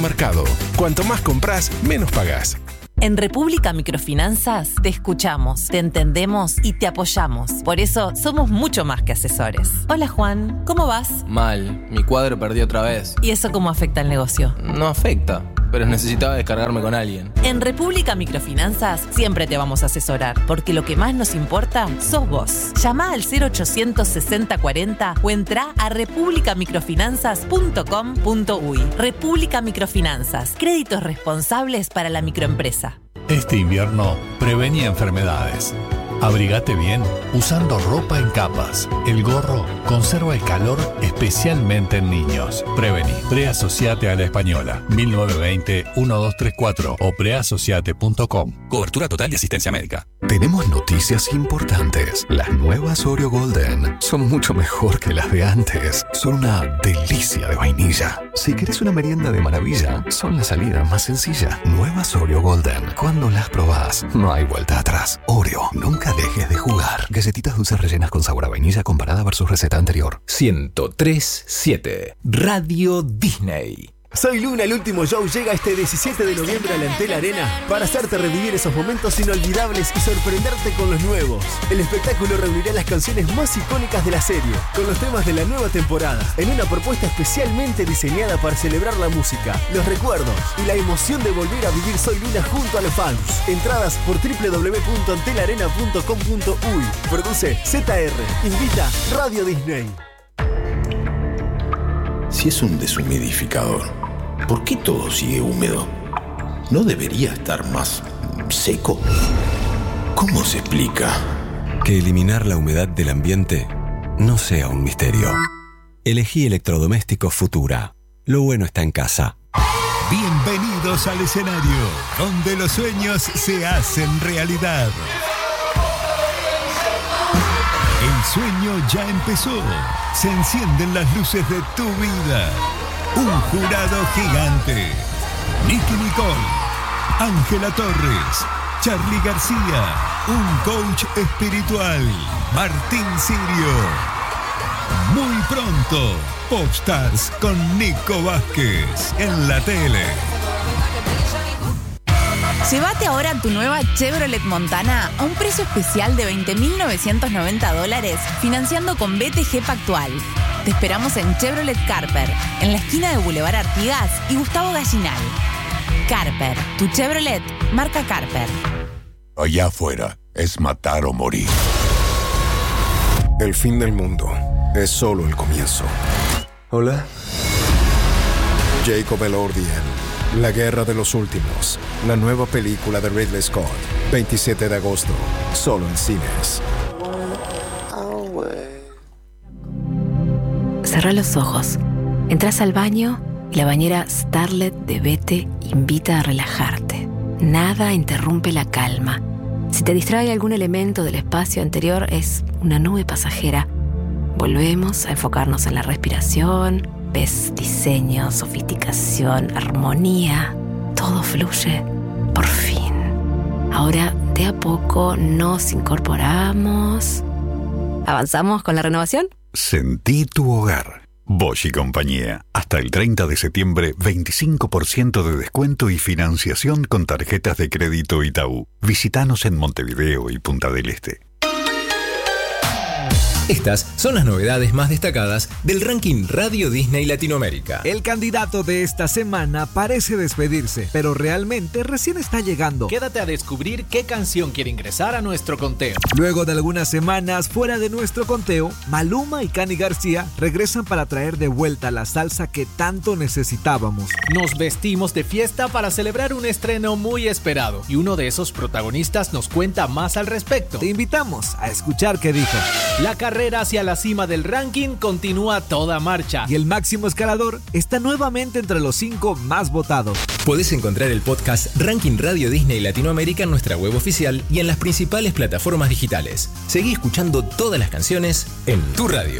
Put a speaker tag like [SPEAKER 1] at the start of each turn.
[SPEAKER 1] Mercado. Cuanto más compras, menos pagás.
[SPEAKER 2] En República Microfinanzas te escuchamos, te entendemos y te apoyamos. Por eso somos mucho más que asesores. Hola Juan, ¿cómo vas?
[SPEAKER 3] Mal, mi cuadro perdí otra vez.
[SPEAKER 2] ¿Y eso cómo afecta al negocio?
[SPEAKER 3] No afecta, pero necesitaba descargarme con alguien.
[SPEAKER 2] En República Microfinanzas siempre te vamos a asesorar, porque lo que más nos importa sos vos. Llama al 0800 60 40 o entra a republicamicrofinanzas.com.uy. República Microfinanzas, créditos responsables para la microempresa.
[SPEAKER 4] Este invierno, prevení enfermedades. Abrigate bien usando ropa en capas. El gorro conserva el calor especialmente en niños. Prevení. Preasociate a la Española. 1920-1234 o preasociate.com.
[SPEAKER 5] Cobertura total de asistencia médica.
[SPEAKER 6] Tenemos noticias importantes. Las nuevas Oreo Golden son mucho mejor que las de antes. Son una delicia de vainilla. Si querés una merienda de maravilla, son la salida más sencilla. Nuevas Oreo Golden. Cuando las probás, no hay vuelta atrás. Oreo, nunca dejes de jugar. Galletitas dulces rellenas con sabor a vainilla comparada versus receta anterior.
[SPEAKER 5] 103.7 Radio Disney.
[SPEAKER 7] Soy Luna, el último show llega este 17 de noviembre a la Entel Arena para hacerte revivir esos momentos inolvidables y sorprenderte con los nuevos. El espectáculo reunirá las canciones más icónicas de la serie, con los temas de la nueva temporada, en una propuesta especialmente diseñada para celebrar la música, los recuerdos y la emoción de volver a vivir Soy Luna junto a los fans. Entradas por www.antelarena.com.uy. Produce ZR. Invita Radio Disney.
[SPEAKER 8] Si es un deshumidificador, ¿por qué todo sigue húmedo? ¿No debería estar más seco? ¿Cómo se explica
[SPEAKER 9] que eliminar la humedad del ambiente no sea un misterio? Elegí electrodomésticos Futura. Lo bueno está en casa.
[SPEAKER 10] Bienvenidos al escenario, donde los sueños se hacen realidad. El sueño ya empezó. Se encienden las luces de tu vida. Un jurado gigante. Nicky Nicole, Ángela Torres, Charly García, un coach espiritual, Martín Sirio. Muy pronto, Popstars con Nico Vázquez en la tele.
[SPEAKER 11] Llévate ahora tu nueva Chevrolet Montana a un precio especial de $20,990 financiando con BTG Pactual. Te esperamos en Chevrolet Carper, en la esquina de Boulevard Artigas y Gustavo Gallinal. Carper, tu Chevrolet, marca Carper.
[SPEAKER 12] Allá afuera es matar o morir.
[SPEAKER 13] El fin del mundo es solo el comienzo.
[SPEAKER 14] Hola.
[SPEAKER 13] Jacob Elordi en La Guerra de los Últimos, la nueva película de Ridley Scott, 27 de agosto, solo en cines.
[SPEAKER 15] Cerrá los ojos, entras al baño y la bañera Starlet de Bete invita a relajarte. Nada interrumpe la calma. Si te distrae algún elemento del espacio anterior, es una nube pasajera. Volvemos a enfocarnos en la respiración. Ves diseño, sofisticación, armonía. Todo fluye. Por fin. Ahora, de a poco, nos incorporamos. ¿Avanzamos con la renovación?
[SPEAKER 16] Sentí tu hogar. Bosch y compañía. Hasta el 30 de septiembre, 25% de descuento y financiación con tarjetas de crédito Itaú. Visítanos en Montevideo y Punta del Este.
[SPEAKER 5] Estas son las novedades más destacadas del ranking Radio Disney Latinoamérica.
[SPEAKER 17] El candidato de esta semana parece despedirse, pero realmente recién está llegando.
[SPEAKER 18] Quédate a descubrir qué canción quiere ingresar a nuestro conteo.
[SPEAKER 17] Luego de algunas semanas fuera de nuestro conteo, Maluma y Cani García regresan para traer de vuelta la salsa que tanto necesitábamos.
[SPEAKER 18] Nos vestimos de fiesta para celebrar un estreno muy esperado y uno de esos protagonistas nos cuenta más al respecto.
[SPEAKER 17] Te invitamos a escuchar qué dijo.
[SPEAKER 18] La carrera hacia la cima del ranking continúa a toda marcha.
[SPEAKER 17] Y el máximo escalador está nuevamente entre los 5 más votados.
[SPEAKER 5] Puedes encontrar el podcast Ranking Radio Disney Latinoamérica en nuestra web oficial y en las principales plataformas digitales. Seguí escuchando todas las canciones en tu radio.